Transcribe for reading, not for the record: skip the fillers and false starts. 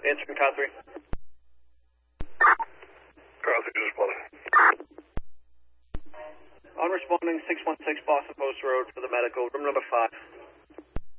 Answering Car 3. Car 3 responding. On responding 616 Boston Post Road for the medical, room number 5.